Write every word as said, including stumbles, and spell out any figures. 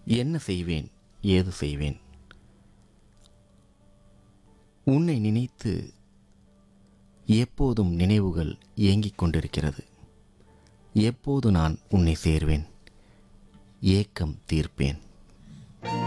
என்ன செய்வேன், ஏது செய்வேன்? உன்னை நினைத்து எப்போதும் நினைவுகள் ஏங்கிக் கொண்டிருக்கிறது. எப்போது நான் உன்னை சேர்வேன், ஏக்கம் தீர்ப்பேன்.